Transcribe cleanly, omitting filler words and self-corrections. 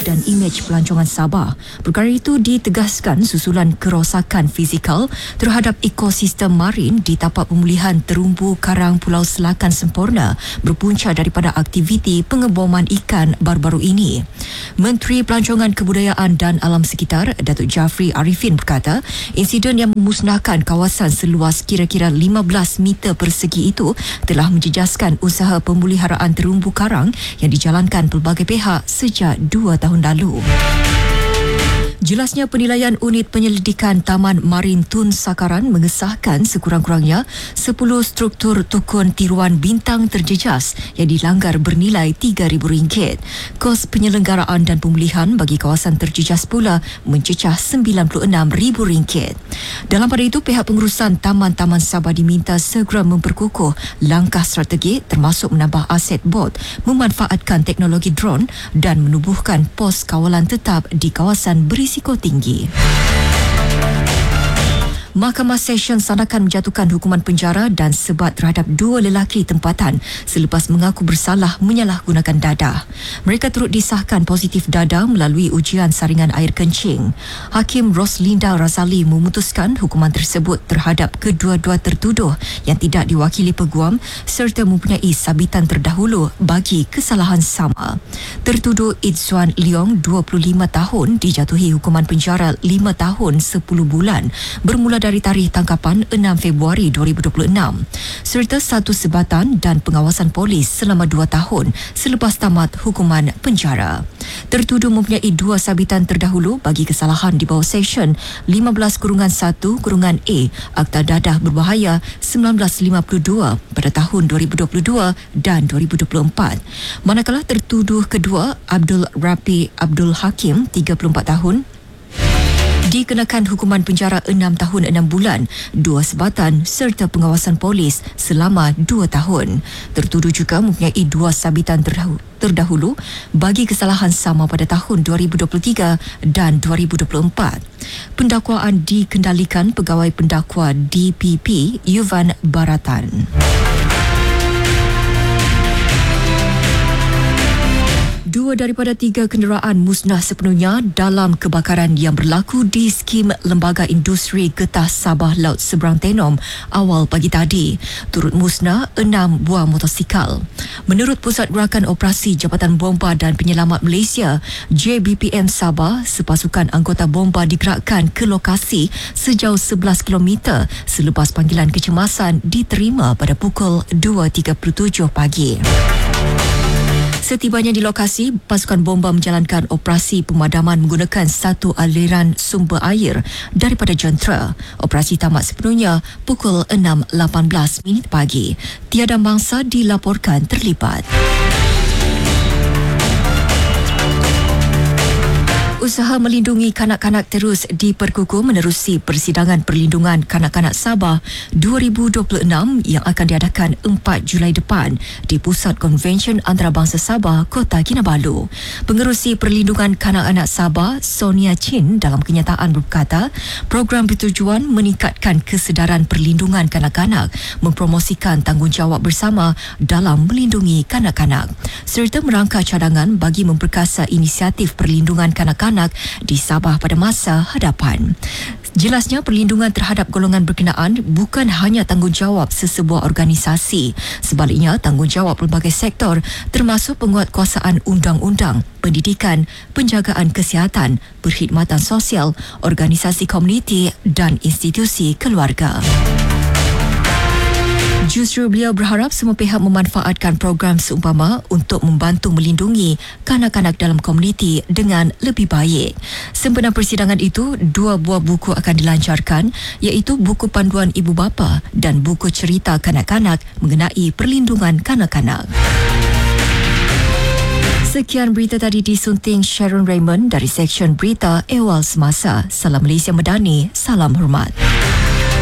dan imej pelancongan Sabah. Perkara itu ditegaskan susulan kerosakan fizikal terhadap ekosistem marin di tapak pemulihan terumbu karang Pulau Selakan sempurna berpunca daripada aktiviti pengeboman ikan baru-baru ini. Menteri Pelancongan Kebudayaan dan Alam Sekitar, Datuk Jafri Arifin berkata, insiden yang memusnahkan kawasan seluas kira-kira 15 meter persegi itu telah menjejaskan usaha pemeliharaan terumbu karang yang dijalankan pelbagai pihak sejak 2 tahun lalu. Jelasnya penilaian unit penyelidikan Taman Marin Tun Sakaran mengesahkan sekurang-kurangnya 10 struktur tukun tiruan bintang terjejas yang dilanggar bernilai RM3,000. Kos penyelenggaraan dan pemulihan bagi kawasan terjejas pula mencecah RM96,000. Dalam pada itu, pihak pengurusan Taman-Taman Sabah diminta segera memperkukuh langkah strategi termasuk menambah aset bot, memanfaatkan teknologi drone dan menubuhkan pos kawalan tetap di kawasan berisiko tinggi. Mahkamah Session Sandakan menjatuhkan hukuman penjara dan sebat terhadap 2 lelaki tempatan selepas mengaku bersalah menyalahgunakan dadah. Mereka turut disahkan positif dadah melalui ujian saringan air kencing. Hakim Roslinda Razali memutuskan hukuman tersebut terhadap kedua-dua tertuduh yang tidak diwakili peguam serta mempunyai sabitan terdahulu bagi kesalahan sama. Tertuduh Izuan Leong, 25 tahun, dijatuhi hukuman penjara 5 tahun 10 bulan bermula dari tarikh tangkapan 6 Februari 2026 serta 1 sebatan dan pengawasan polis selama 2 tahun selepas tamat hukuman penjara. Tertuduh mempunyai 2 sabitan terdahulu bagi kesalahan di bawah Seksyen 15-1-A Akta Dadah Berbahaya 1952 pada tahun 2022 dan 2024. Manakala tertuduh kedua Abdul Rapi Abdul Hakim, 34 tahun, dikenakan hukuman penjara 6 tahun 6 bulan, 2 sebatan serta pengawasan polis selama 2 tahun. Tertuduh juga mempunyai 2 sabitan terdahulu bagi kesalahan sama pada tahun 2023 dan 2024. Pendakwaan dikendalikan Pegawai Pendakwa DPP Yuvan Baratan. 2 daripada 3 kenderaan musnah sepenuhnya dalam kebakaran yang berlaku di skim Lembaga Industri Getah Sabah Laut Seberang Tenom awal pagi tadi. Turut musnah 6 buah motosikal. Menurut Pusat Gerakan Operasi Jabatan Bomba dan Penyelamat Malaysia, JBPM Sabah, sepasukan anggota bomba digerakkan ke lokasi sejauh 11 km selepas panggilan kecemasan diterima pada pukul 2.37 pagi. Setibanya di lokasi, pasukan bomba menjalankan operasi pemadaman menggunakan 1 aliran sumber air daripada jentera. Operasi tamat sepenuhnya pukul 6.18 pagi. Tiada mangsa dilaporkan terlibat. Usaha melindungi kanak-kanak terus diperkukuh menerusi Persidangan Perlindungan Kanak-Kanak Sabah 2026 yang akan diadakan 4 Julai depan di Pusat Konvensyen Antarabangsa Sabah, Kota Kinabalu. Pengerusi Perlindungan Kanak-Kanak Sabah, Sonia Chin, dalam kenyataan berkata, program bertujuan meningkatkan kesedaran perlindungan kanak-kanak, mempromosikan tanggungjawab bersama dalam melindungi kanak-kanak, serta merangka cadangan bagi memperkasa inisiatif perlindungan kanak-kanak di Sabah pada masa hadapan. Jelasnya, perlindungan terhadap golongan berkenaan bukan hanya tanggungjawab sesebuah organisasi. Sebaliknya, tanggungjawab pelbagai sektor termasuk penguatkuasaan undang-undang, pendidikan, penjagaan kesihatan, perkhidmatan sosial, organisasi komuniti dan institusi keluarga. Justru beliau berharap semua pihak memanfaatkan program seumpama untuk membantu melindungi kanak-kanak dalam komuniti dengan lebih baik. Sempena persidangan itu, 2 buah buku akan dilancarkan, iaitu buku panduan ibu bapa dan buku cerita kanak-kanak mengenai perlindungan kanak-kanak. Sekian berita tadi disunting Sharon Raymond dari Seksyen Berita Ehwal Semasa. Salam Malaysia Madani, salam hormat.